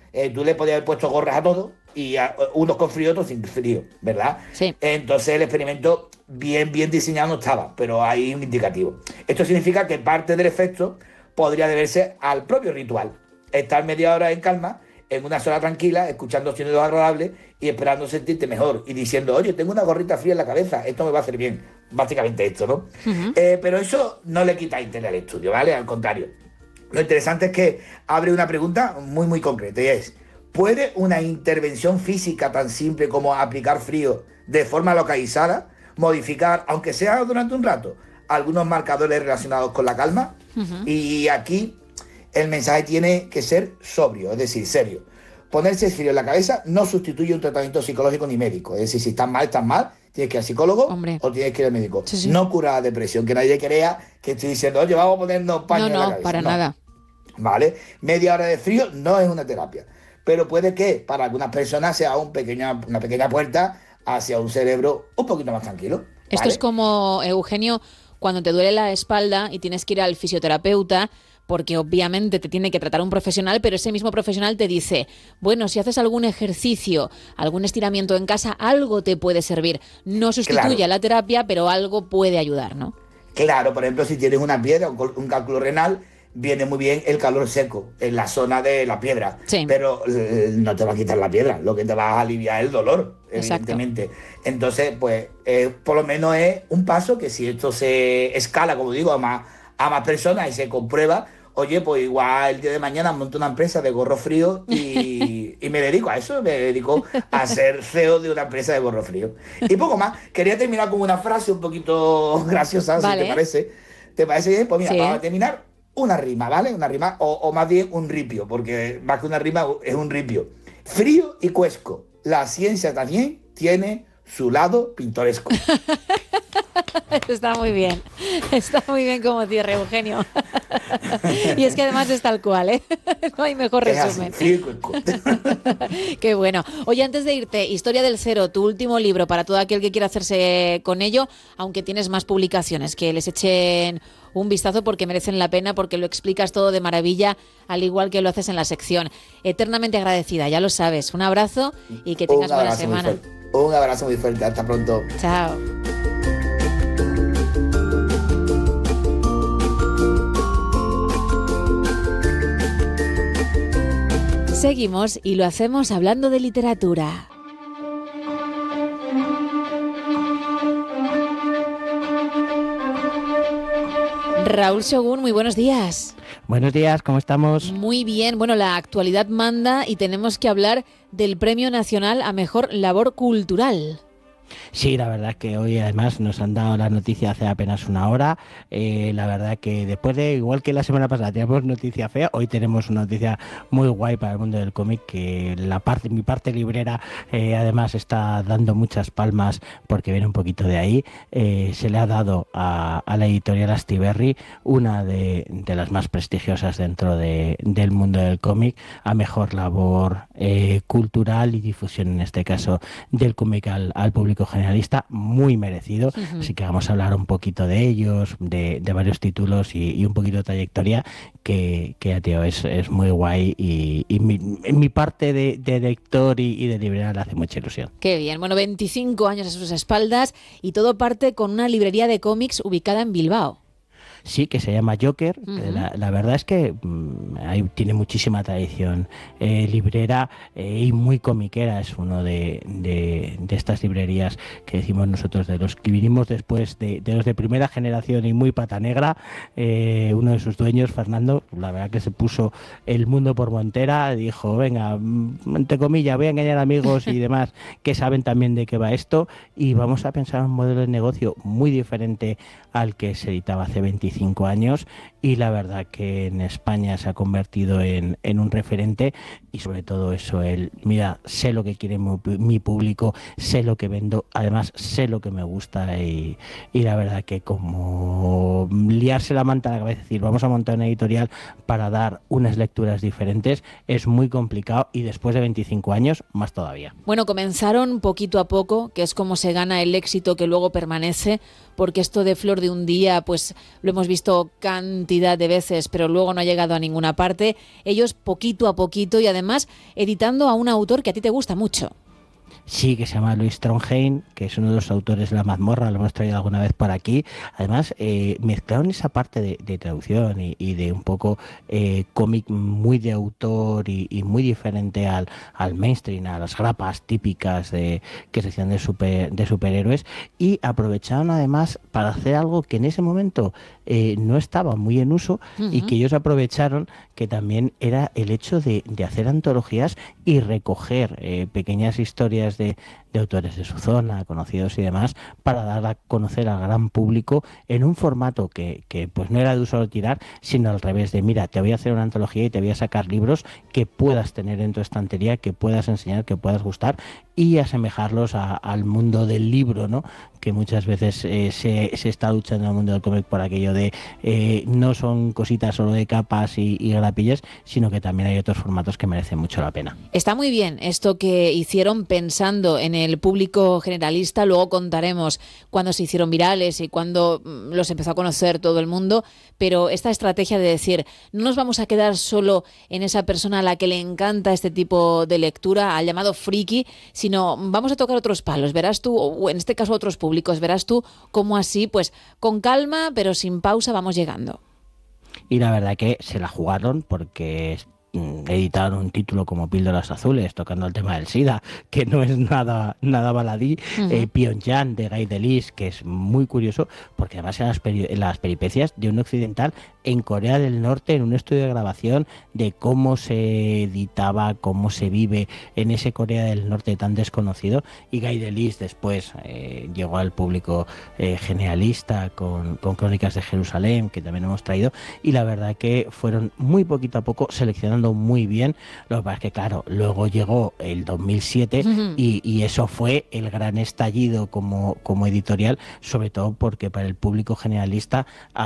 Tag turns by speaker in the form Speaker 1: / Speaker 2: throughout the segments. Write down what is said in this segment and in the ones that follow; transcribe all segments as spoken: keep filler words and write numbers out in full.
Speaker 1: eh, tú le podías haber puesto gorras a todos y a, unos con frío, otros sin frío, ¿verdad?
Speaker 2: Sí.
Speaker 1: Entonces el experimento bien, bien diseñado no estaba, pero hay un indicativo. Esto significa que parte del efecto podría deberse al propio ritual. Estar media hora en calma, en una zona tranquila, escuchando sonidos agradables y esperando sentirte mejor y diciendo, oye, tengo una gorrita fría en la cabeza, esto me va a hacer bien. Básicamente esto, ¿no? Uh-huh. Eh, pero eso no le quita interés al estudio, ¿vale? Al contrario. Lo interesante es que abre una pregunta muy, muy concreta y es, ¿puede una intervención física tan simple como aplicar frío de forma localizada modificar, aunque sea durante un rato, algunos marcadores relacionados con la calma? Uh-huh. Y aquí el mensaje tiene que ser sobrio, es decir, serio. Ponerse frío en la cabeza no sustituye un tratamiento psicológico ni médico. Es decir, si estás mal, estás mal, tienes que ir al psicólogo. Hombre. O tienes que ir al médico. Sí, sí. No cura la depresión, que nadie crea que estoy diciendo, oye, vamos a ponernos paños
Speaker 2: no,
Speaker 1: en la
Speaker 2: no,
Speaker 1: cabeza.
Speaker 2: Para no, para nada.
Speaker 1: ¿Vale? Media hora de frío no es una terapia. Pero puede que para algunas personas sea un pequeña, una pequeña puerta hacia un cerebro un poquito más tranquilo. ¿Vale?
Speaker 2: Esto es como, Eugenio, cuando te duele la espalda y tienes que ir al fisioterapeuta, porque obviamente te tiene que tratar un profesional, pero ese mismo profesional te dice, bueno, si haces algún ejercicio, algún estiramiento en casa, algo te puede servir. No sustituye claro. a la terapia, pero algo puede ayudar, ¿no?
Speaker 1: Claro, por ejemplo, si tienes una piedra, un cálculo renal, viene muy bien el calor seco en la zona de la piedra,
Speaker 2: sí.
Speaker 1: pero eh, no te va a quitar la piedra, lo que te va a aliviar es el dolor,
Speaker 2: Exacto.
Speaker 1: evidentemente. Entonces, pues, eh, por lo menos es un paso que si esto se escala, como digo, a más, a más personas y se comprueba, oye, pues igual el día de mañana monto una empresa de gorro frío y, y me dedico a eso, me dedico a ser C E O de una empresa de gorro frío. Y poco más, quería terminar con una frase un poquito graciosa, vale. si te parece. ¿Te parece bien? Pues mira, sí. vamos a terminar una rima, ¿vale? Una rima, o, o más bien un ripio, porque más que una rima es un ripio. Frío y cuesco, la ciencia también tiene su lado pintoresco.
Speaker 2: Está muy bien, está muy bien como cierre, Eugenio. Y es que además es tal cual, ¿eh? No hay mejor resumen.
Speaker 1: Así,
Speaker 2: Qué bueno. Oye, antes de irte, Historia del Cero, tu último libro, para todo aquel que quiera hacerse con ello, aunque tienes más publicaciones, que les echen un vistazo porque merecen la pena, porque lo explicas todo de maravilla, al igual que lo haces en la sección. Eternamente agradecida, ya lo sabes. Un abrazo y que tengas buena semana.
Speaker 1: Un abrazo muy fuerte, hasta pronto.
Speaker 2: Chao. Seguimos y lo hacemos hablando de literatura. Raúl Según, muy buenos días.
Speaker 3: Buenos días, ¿cómo estamos?
Speaker 2: Muy bien, bueno, la actualidad manda y tenemos que hablar del Premio Nacional a Mejor Labor Cultural.
Speaker 3: Sí, la verdad es que hoy además nos han dado la noticia hace apenas una hora. Eh, la verdad que después de, igual que la semana pasada teníamos noticia fea, hoy tenemos una noticia muy guay para el mundo del cómic, que la parte, mi parte librera eh, además está dando muchas palmas porque viene un poquito de ahí. Eh, se le ha dado a, a la editorial Astiberri, una de, de las más prestigiosas dentro de, del mundo del cómic, a mejor labor eh, cultural y difusión, en este caso, del cómic al, al público generalista, muy merecido. Uh-huh. Así que vamos a hablar un poquito de ellos, de, de varios títulos y, y un poquito de trayectoria que, que tío, es, es muy guay y, y mi, mi parte de, de lector y, y de librera le hace mucha ilusión.
Speaker 2: Qué bien, bueno, veinticinco años a sus espaldas y todo parte con una librería de cómics ubicada en Bilbao.
Speaker 3: Sí, que se llama Joker. Uh-huh. La, la verdad es que mmm, hay, tiene muchísima tradición eh, librera eh, y muy comiquera. Es uno de, de, de estas librerías que decimos nosotros, de los que vinimos después de, de los de primera generación y muy pata negra. Eh, uno de sus dueños, Fernando, la verdad que se puso el mundo por montera, dijo, venga, entre comillas, voy a engañar amigos y demás que saben también de qué va esto y vamos a pensar un modelo de negocio muy diferente al que se editaba hace veinticinco años, y la verdad que en España se ha convertido en, en un referente, y sobre todo eso, el mira, sé lo que quiere mi, mi público, sé lo que vendo, además sé lo que me gusta, y, y la verdad que como liarse la manta a la cabeza, es decir, vamos a montar una editorial para dar unas lecturas diferentes, es muy complicado, y después de veinticinco años, más todavía.
Speaker 2: Bueno, comenzaron poquito a poco, que es como se gana el éxito que luego permanece, porque esto de Flor de un día, pues lo hemos visto cantidad de veces, pero luego no ha llegado a ninguna parte. Ellos poquito a poquito y además editando a un autor que a ti te gusta mucho.
Speaker 3: Sí, que se llama Louis Trondheim, que es uno de los autores de La mazmorra, lo hemos traído alguna vez por aquí. Además, eh, mezclaron esa parte de, de traducción y, y de un poco eh, cómic muy de autor y, y muy diferente al, al mainstream, a las grapas típicas de que se hacían de, super, de superhéroes, y aprovecharon además para hacer algo que en ese momento eh, no estaba muy en uso, uh-huh. y que ellos aprovecharon, que también era el hecho de, de hacer antologías y recoger eh, pequeñas historias de, de autores de su zona, conocidos y demás, para dar a conocer al gran público en un formato que, que pues no era de uso tirar, sino al revés, de mira, te voy a hacer una antología y te voy a sacar libros que puedas tener en tu estantería, que puedas enseñar, que puedas gustar, y asemejarlos a, al mundo del libro, ¿no? Que muchas veces eh, se, se está luchando en el mundo del cómic por aquello de eh, no son cositas solo de capas y, y grapillas, sino que también hay otros formatos que merecen mucho la pena.
Speaker 2: Está muy bien esto que hicieron pensando en el público generalista. Luego contaremos cuándo se hicieron virales y cuándo los empezó a conocer todo el mundo, pero esta estrategia de decir, no nos vamos a quedar solo en esa persona a la que le encanta este tipo de lectura, al llamado friki, sino vamos a tocar otros palos, verás tú, o en este caso otros públicos, verás tú cómo así, pues con calma, pero sin pausa vamos llegando.
Speaker 3: Y la verdad que se la jugaron, porque editaron un título como Píldoras Azules, tocando el tema del SIDA, que no es nada nada baladí, uh-huh. eh, Pyongyang de Guy Delis, que es muy curioso, porque además eran las, peri- las peripecias de un occidental en Corea del Norte, en un estudio de grabación de cómo se editaba, cómo se vive en ese Corea del Norte tan desconocido. Y Guy Delis después eh, llegó al público eh, generalista con, con Crónicas de Jerusalén, que también hemos traído, y la verdad que fueron muy poquito a poco seleccionando muy bien. Lo que pasa es que claro, luego llegó el dos mil siete, uh-huh. y, y eso fue el gran estallido como, como editorial, sobre todo porque para el público generalista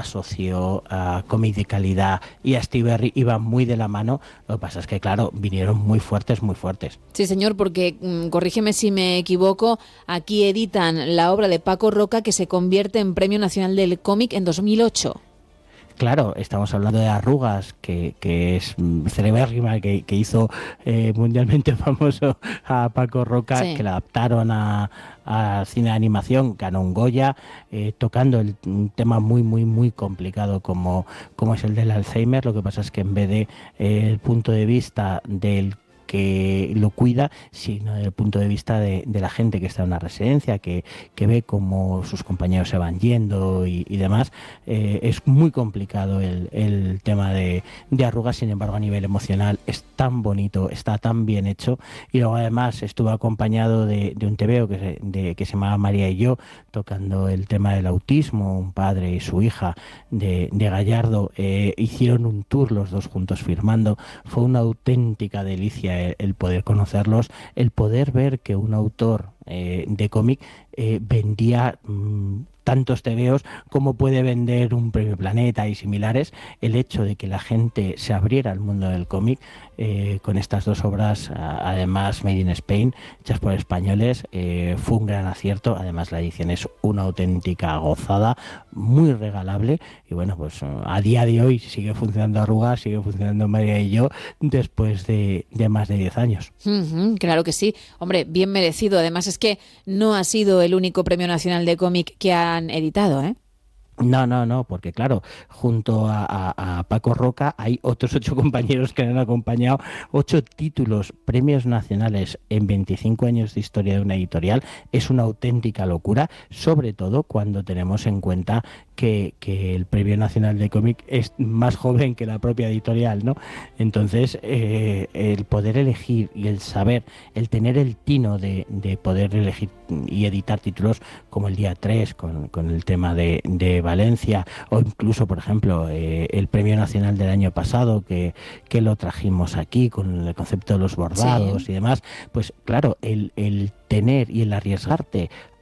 Speaker 3: asoció a cómic de calidad y a Steve Berry iba muy de la mano. Lo que pasa es que claro, vinieron muy fuertes, muy fuertes.
Speaker 2: Sí, señor, porque mmm, corrígeme si me equivoco, aquí editan la obra de Paco Roca, que se convierte en Premio Nacional del Cómic en dos mil ocho.
Speaker 3: Claro, estamos hablando de Arrugas, que, que es celebérrima, que, que hizo eh, mundialmente famoso a Paco Roca, sí. que la adaptaron a, a cine de animación, ganó un Goya, eh, tocando el, un tema muy, muy, muy complicado como, como es el del Alzheimer. Lo que pasa es que en vez de eh, el punto de vista del que lo cuida, sino desde el punto de vista de, de la gente que está en una residencia, que, que ve cómo sus compañeros se van yendo y, y demás. Eh, es muy complicado el, el tema de, de Arrugas, sin embargo a nivel emocional es tan bonito, está tan bien hecho, y luego además estuvo acompañado de, de un tebeo que se, de, que se llamaba María y yo, tocando el tema del autismo, un padre y su hija de, de Gallardo. Eh, hicieron un tour los dos juntos firmando, fue una auténtica delicia el, el poder conocerlos, el poder ver que un autor eh, de cómic eh, vendía mmm, tantos tebeos como puede vender un Premio Planeta y similares. El hecho de que la gente se abriera al mundo del cómic eh, con estas dos obras, además Made in Spain, hechas por españoles, eh, fue un gran acierto. Además la edición es una auténtica gozada, muy regalable, y bueno, pues a día de hoy sigue funcionando Arrugas, sigue funcionando María y yo, después de, de más de diez años.
Speaker 2: Uh-huh, claro que sí, hombre, bien merecido. Además es que no ha sido el único Premio Nacional de Cómic que han editado, ¿eh?
Speaker 3: No, no, no, porque claro, junto a, a, a Paco Roca hay otros ocho compañeros que le han acompañado, ocho títulos, premios nacionales en veinticinco años de historia de una editorial. Es una auténtica locura, sobre todo cuando tenemos en cuenta que, que el Premio Nacional de Cómic es más joven que la propia editorial, ¿no? Entonces, eh, el poder elegir y el saber, el tener el tino de, de poder elegir y editar títulos como el día tres, con, con el tema de, de Valencia, o incluso, por ejemplo, eh, el Premio Nacional del año pasado, que, que lo trajimos aquí con el concepto de los bordados, sí, y demás, pues claro, el, el tener y el arriesgarte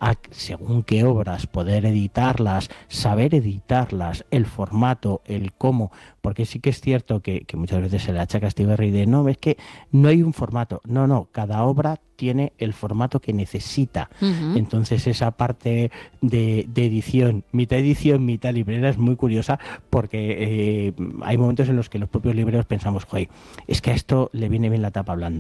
Speaker 3: a, según qué obras, poder editarlas, saber editarlas, el formato, el cómo, porque sí que es cierto que, que muchas veces se le achaca a Astigarri de no, es que no hay un formato. No, no, cada obra tiene el formato que necesita. Uh-huh. Entonces esa parte de, de edición, mitad edición, mitad librera, es muy curiosa porque eh, hay momentos en los que los propios libreros pensamos, joder, es que a esto le viene bien la tapa blanda.